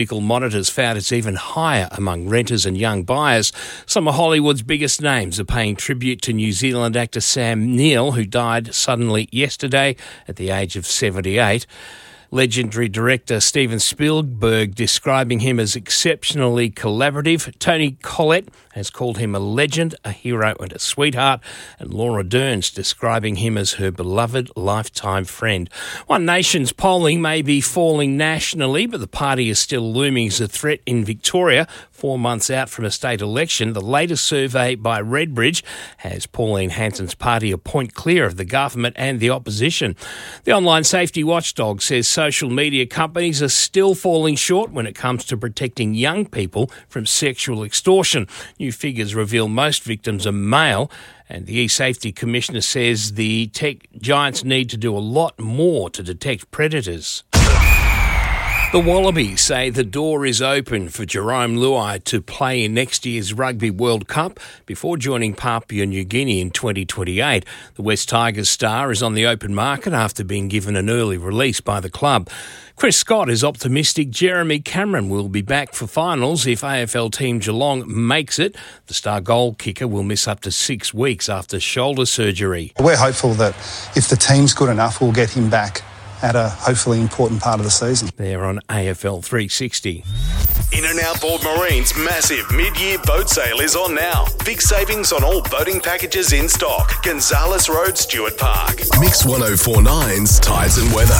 Vehicle Monitors found it's even higher among renters and young buyers. Some of Hollywood's biggest names are paying tribute to New Zealand actor Sam Neill, who died suddenly yesterday at the age of 78. Legendary director Steven Spielberg describing him as exceptionally collaborative. Toni Collette has called him a legend, a hero and a sweetheart. And Laura Dern's describing him as her beloved lifetime friend. One Nation's polling may be falling nationally, but the party is still looming as a threat in Victoria. 4 months out from a state election, the latest survey by Redbridge has Pauline Hanson's party a point clear of the government and the opposition. The online safety watchdog says social media companies are still falling short when it comes to protecting young people from sexual extortion. New figures reveal most victims are male, and the eSafety Commissioner says the tech giants need to do a lot more to detect predators. The Wallabies say the door is open for Jerome Luai to play in next year's Rugby World Cup before joining Papua New Guinea in 2028. The West Tigers star is on the open market after being given an early release by the club. Chris Scott is optimistic Jeremy Cameron will be back for finals if AFL team Geelong makes it. The star goal kicker will miss up to 6 weeks after shoulder surgery. We're hopeful that if the team's good enough, we'll get him back at a hopefully important part of the season. They're on AFL 360. In and Outboard Marine's massive mid-year boat sale is on now. Big savings on all boating packages in stock. Gonzales Road, Stuart Park. Mix 104.9's Tides and Weather.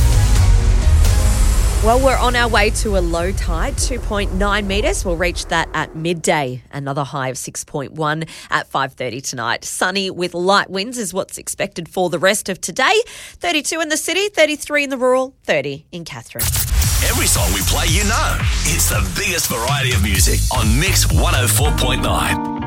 Well, we're on our way to a low tide, 2.9 metres. We'll reach that at midday. Another high of 6.1 at 5:30 tonight. Sunny with light winds is what's expected for the rest of today. 32 in the city, 33 in the rural, 30 in Katherine. Every song we play, you know. It's the biggest variety of music on Mix 104.9.